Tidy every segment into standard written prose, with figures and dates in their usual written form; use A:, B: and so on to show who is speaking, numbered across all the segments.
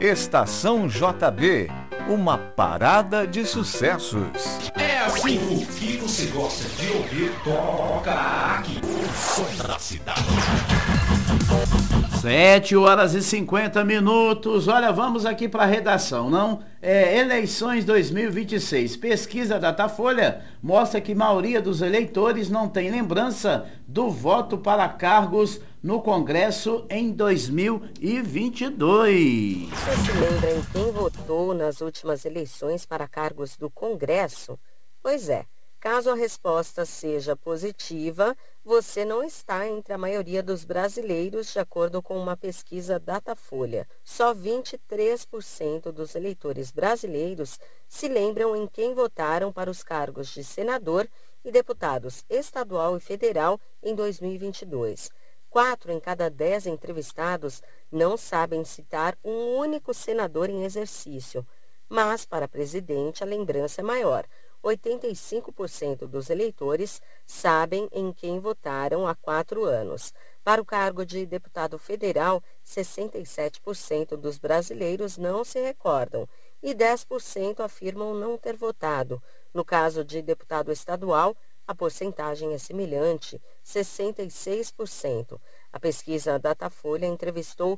A: Estação JB, uma parada de sucessos.
B: É assim, o que você gosta de ouvir, toca aqui. O som da cidade.
C: 7h50. Olha, vamos aqui para a redação, não? Eleições 2026. Pesquisa Datafolha mostra que a maioria dos eleitores não tem lembrança do voto para cargos no Congresso em 2022.
D: Você se lembra em quem votou nas últimas eleições para cargos do Congresso? Pois é. Caso a resposta seja positiva, você não está entre a maioria dos brasileiros, de acordo com uma pesquisa Datafolha. Só 23% dos eleitores brasileiros se lembram em quem votaram para os cargos de senador e deputados estadual e federal em 2022. 4 em cada 10 entrevistados não sabem citar um único senador em exercício. Mas, para presidente, a lembrança é maior. 85% dos eleitores sabem em quem votaram há 4 anos. Para o cargo de deputado federal, 67% dos brasileiros não se recordam e 10% afirmam não ter votado. No caso de deputado estadual, a porcentagem é semelhante, 66%. A pesquisa Datafolha entrevistou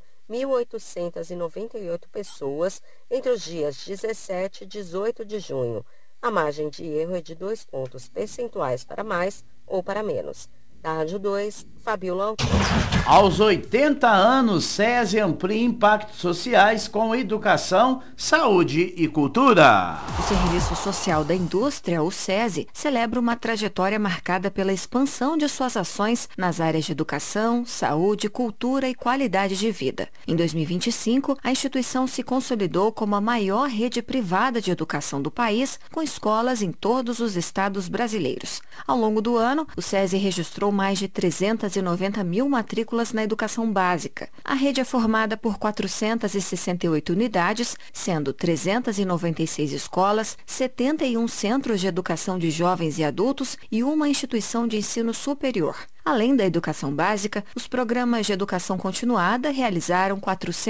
D: 1.898 pessoas entre os dias 17 e 18 de junho. A margem de erro é de 2 pontos percentuais para mais ou para menos. Da Rádio 2, Fabiola Altão.
C: Aos 80 anos, SESI amplia impactos sociais com educação, saúde e cultura.
E: O Serviço Social da Indústria, o SESI, celebra uma trajetória marcada pela expansão de suas ações nas áreas de educação, saúde, cultura e qualidade de vida. Em 2025, a instituição se consolidou como a maior rede privada de educação do país, com escolas em todos os estados brasileiros. Ao longo do ano, o SESI registrou mais de 390 mil matrículas na educação básica. A rede é formada por 468 unidades, sendo 396 escolas, 71 centros de educação de jovens e adultos e uma instituição de ensino superior. Além da educação básica, os programas de educação continuada realizaram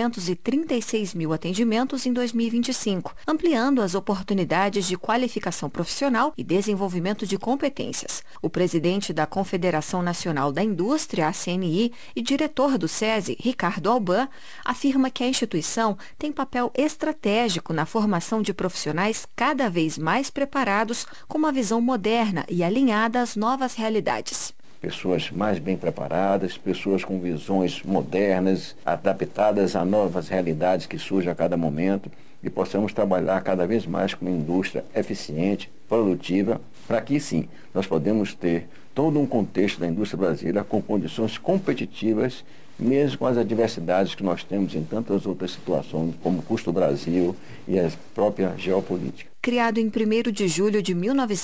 E: 436 mil atendimentos em 2025, ampliando as oportunidades de qualificação profissional e desenvolvimento de competências. O presidente da Confederação Nacional da Indústria, a CNI, e diretor do SESI, Ricardo Alban, afirma que a instituição tem papel estratégico na formação de profissionais cada vez mais preparados, com uma visão moderna e alinhada às novas realidades.
F: Pessoas mais bem preparadas, pessoas com visões modernas, adaptadas a novas realidades que surgem a cada momento, e possamos trabalhar cada vez mais com uma indústria eficiente, produtiva, para que sim, nós podemos ter todo um contexto da indústria brasileira com condições competitivas, mesmo com as adversidades que nós temos em tantas outras situações, como o custo do Brasil e a própria geopolítica.
E: Criado em 1º de julho de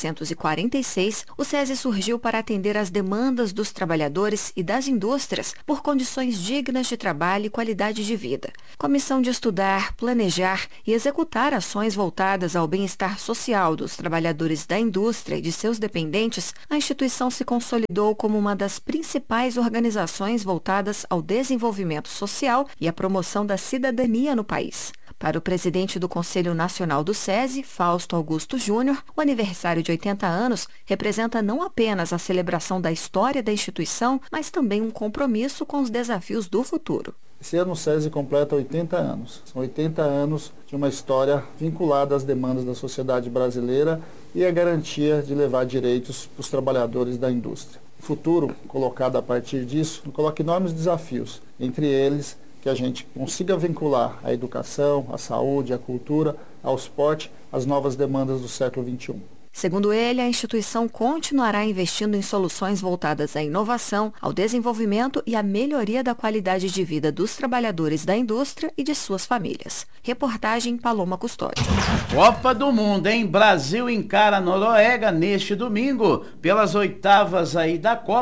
E: 1946, o SESI surgiu para atender às demandas dos trabalhadores e das indústrias por condições dignas de trabalho e qualidade de vida. Com a missão de estudar, planejar e executar ações voltadas ao bem-estar social dos trabalhadores da indústria e de seus dependentes, a instituição se consolidou como uma das principais organizações voltadas ao desenvolvimento social e à promoção da cidadania no país. Para o presidente do Conselho Nacional do SESI, Fausto Augusto Júnior, o aniversário de 80 anos representa não apenas a celebração da história da instituição, mas também um compromisso com os desafios do futuro.
G: Esse ano o SESI completa 80 anos. São 80 anos de uma história vinculada às demandas da sociedade brasileira e a garantia de levar direitos para os trabalhadores da indústria. O futuro, colocado a partir disso, coloca enormes desafios, entre eles que a gente consiga vincular a educação, a saúde, a cultura, ao esporte, às novas demandas do século XXI.
E: Segundo ele, a instituição continuará investindo em soluções voltadas à inovação, ao desenvolvimento e à melhoria da qualidade de vida dos trabalhadores da indústria e de suas famílias. Reportagem Paloma Custódio.
C: Copa do Mundo, hein? Brasil encara a Noruega neste domingo pelas oitavas aí da Copa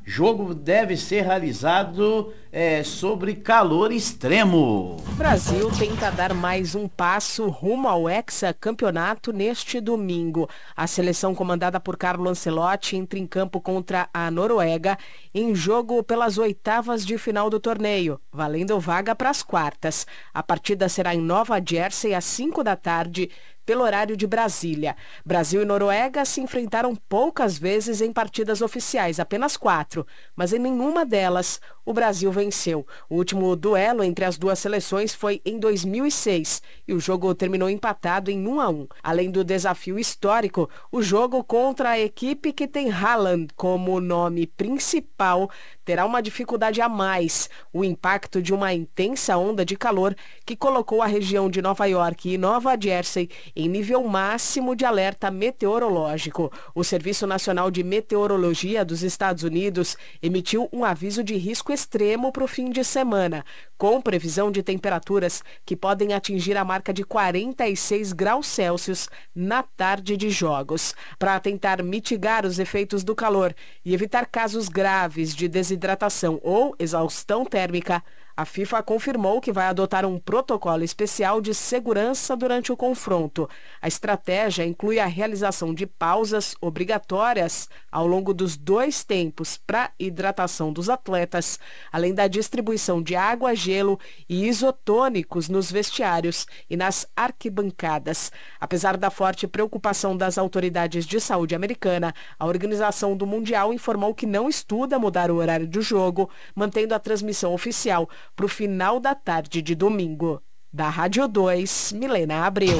C: Jogo deve ser realizado sobre calor extremo.
H: O Brasil tenta dar mais um passo rumo ao hexacampeonato neste domingo. A seleção comandada por Carlo Ancelotti entra em campo contra a Noruega em jogo pelas oitavas de final do torneio, valendo vaga para as quartas. A partida será em Nova Jersey às 5 da tarde, pelo horário de Brasília. Brasil e Noruega se enfrentaram poucas vezes em partidas oficiais, apenas 4, mas em nenhuma delas o Brasil venceu. O último duelo entre as duas seleções foi em 2006 e o jogo terminou empatado em 1-1. Além do desafio histórico, o jogo contra a equipe que tem Haaland como nome principal terá uma dificuldade a mais: o impacto de uma intensa onda de calor que colocou a região de Nova York e Nova Jersey em nível máximo de alerta meteorológico. O Serviço Nacional de Meteorologia dos Estados Unidos emitiu um aviso de risco extremo para o fim de semana, com previsão de temperaturas que podem atingir a marca de 46 graus Celsius na tarde de jogos. Para tentar mitigar os efeitos do calor e evitar casos graves de desidratação ou exaustão térmica, a FIFA confirmou que vai adotar um protocolo especial de segurança durante o confronto. A estratégia inclui a realização de pausas obrigatórias ao longo dos 2 tempos para hidratação dos atletas, além da distribuição de água, gelo e isotônicos nos vestiários e nas arquibancadas. Apesar da forte preocupação das autoridades de saúde americana, a Organização do Mundial informou que não estuda mudar o horário do jogo, mantendo a transmissão oficial para o final da tarde de domingo. Da Rádio 2, Milena Abreu.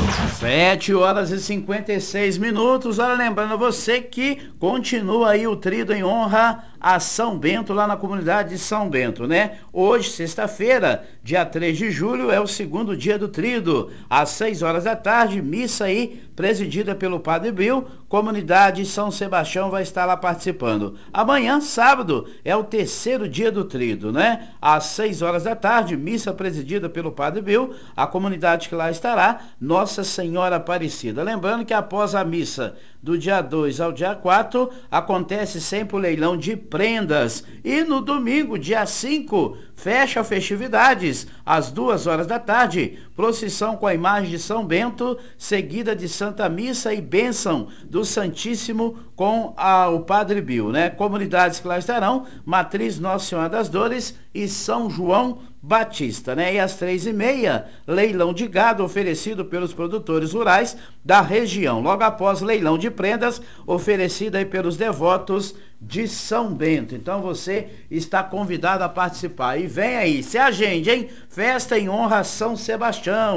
C: 7h56. Olha, lembrando a você que continua aí o Trido em honra a São Bento, lá na comunidade de São Bento, né? Hoje, sexta-feira, dia 3 de julho, é o segundo dia do Trido. Às 6 horas da tarde, missa aí, presidida pelo Padre Bill, comunidade São Sebastião vai estar lá participando. Amanhã, sábado, é o terceiro dia do Trido, né? Às 6 horas da tarde, missa presidida pelo Padre Bill, a comunidade que lá estará, Nossa Senhora Aparecida. Lembrando que após a missa do dia 2 ao dia 4, acontece sempre o leilão de prendas. E no domingo, dia 5, fecha festividades, às 2 horas da tarde, procissão com a imagem de São Bento, seguida de Santa Missa e bênção do Santíssimo com o Padre Bill, né? Comunidades que lá estarão, Matriz Nossa Senhora das Dores e São João Batista, né? E às 3h30, leilão de gado oferecido pelos produtores rurais da região. Logo após, leilão de prendas oferecido aí pelos devotos de São Bento. Então você está convidado a participar. E vem aí, se agende, hein? Festa em honra a São Sebastião.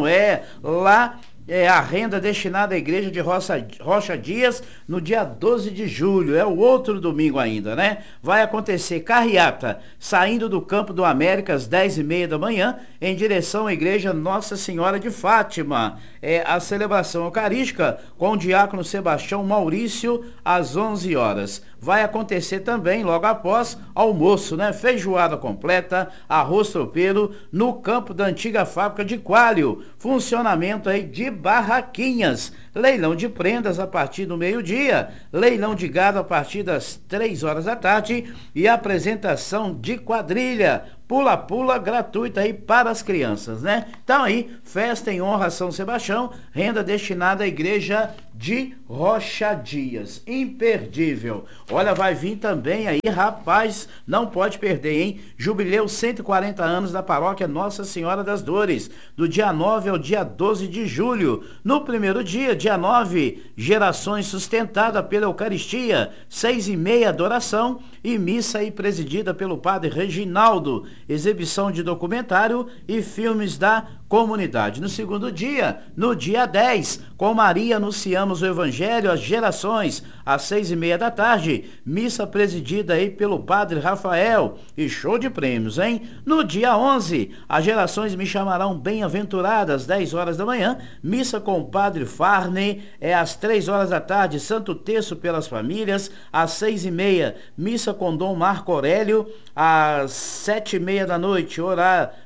C: Lá é a renda destinada à igreja de Rocha Dias no dia 12 de julho, é o outro domingo ainda, né? Vai acontecer carreata saindo do Campo do América às 10h30 da manhã em direção à igreja Nossa Senhora de Fátima. É a celebração eucarística com o diácono Sebastião Maurício às 11 horas. Vai acontecer também, logo após, almoço, né? Feijoada completa, arroz tropeiro, no campo da antiga fábrica de Coalho. Funcionamento aí de barraquinhas. Leilão de prendas a partir do meio-dia, leilão de gado a partir das 3 horas da tarde e apresentação de quadrilha. Pula-pula gratuita aí para as crianças, né? Então aí, festa em honra a São Sebastião, renda destinada à igreja de Rocha Dias. Imperdível. Olha, vai vir também aí, rapaz, não pode perder, hein? Jubileu 140 anos da paróquia Nossa Senhora das Dores, do dia 9 ao dia 12 de julho. No primeiro dia, dia 9, gerações sustentada pela Eucaristia, 6h30 adoração e missa aí presidida pelo padre Reginaldo, exibição de documentário e filmes da comunidade. No segundo dia, no dia 10, com Maria anunciamos o Evangelho às gerações, às 6h30 da tarde, missa presidida aí pelo padre Rafael e show de prêmios, hein? No dia 11, as gerações me chamarão bem-aventuradas, 10 horas da manhã, missa com o padre Farney, às 3 horas da tarde, Santo Terço pelas famílias, às 6h30, missa com Dom Marco Aurélio, às 7h30 da noite,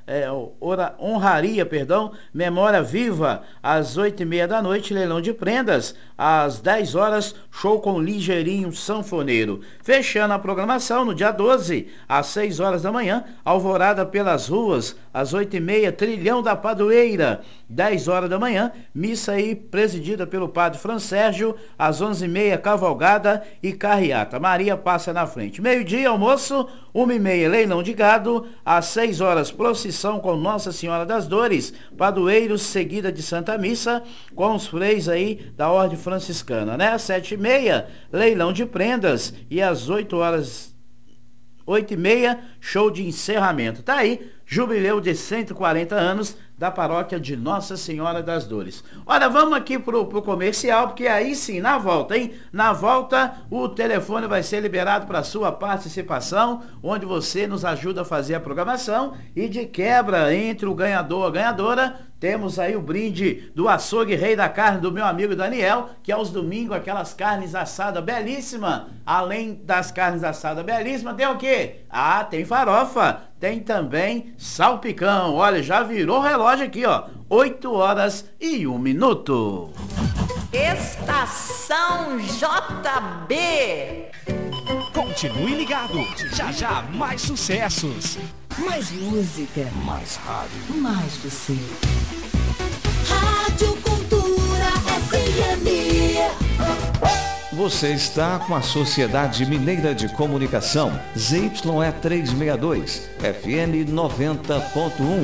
C: honraria, memória viva, às 8h30 da noite, leilão de prendas, às 10 horas, show com Ligeirinho Sanfoneiro. Fechando a programação, no dia 12, às 6 horas da manhã, Alvorada pelas Ruas, às 8h30, Trilhão da Padroeira, 10 horas da manhã, missa aí presidida pelo padre Fransérgio, às 11h30, cavalgada e carreata. Maria passa na frente. Meio-dia, almoço, 1h30, leilão de gado, às 6 horas, procissão com Nossa Senhora das Dores, padroeiros, seguida de Santa Missa, com os freis aí da Ordem Franciscana, né? Às 7h30, leilão de prendas, e às 8h30, show de encerramento. Tá aí, jubileu de 140 anos da paróquia de Nossa Senhora das Dores. Olha, vamos aqui pro comercial, porque aí sim, na volta, hein? Na volta, o telefone vai ser liberado para sua participação, onde você nos ajuda a fazer a programação, e de quebra entre o ganhador e a ganhadora, temos aí o brinde do Açougue Rei da Carne, do meu amigo Daniel, que aos domingos, aquelas carnes assadas belíssimas. Além das carnes assadas belíssimas, tem o quê? Ah, tem farofa, tem também salpicão. Olha, já virou relógio aqui, ó, 8h01.
E: Estação JB.
B: Continue ligado, já já mais sucessos.
E: Mais música.
B: Mais rádio.
E: Mais você.
I: Rádio Cultura FM.
A: Você está com a Sociedade Mineira de Comunicação, ZYE 362, FM 90.1.